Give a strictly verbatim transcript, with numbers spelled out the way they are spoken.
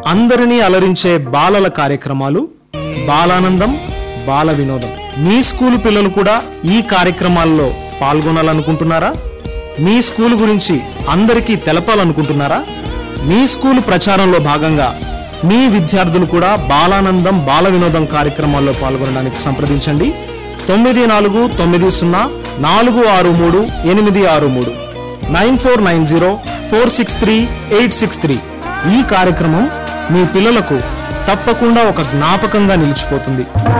అందరినీ అలరించే బాలల కార్యక్రమాలు బాలానందం బాల వినోదం. మీ స్కూలు పిల్లలు కూడా ఈ కార్యక్రమాల్లో పాల్గొనాలనుకుంటున్నారా? మీ స్కూలు గురించి అందరికీ తెలపాలనుకుంటున్నారా? మీ స్కూలు ప్రచారంలో భాగంగా మీ విద్యార్థులు కూడా బాలానందం బాల వినోదం కార్యక్రమాల్లో పాల్గొనడానికి సంప్రదించండి. తొమ్మిది నాలుగు తొమ్మిది సున్నా నాలుగు ఆరు మూడు ఎనిమిది ఆరు మూడు nine four nine zero four six three eight six three. ఈ కార్యక్రమం మీ పిల్లలకు తప్పకుండా ఒక జ్ఞాపకంగా నిలిచిపోతుంది.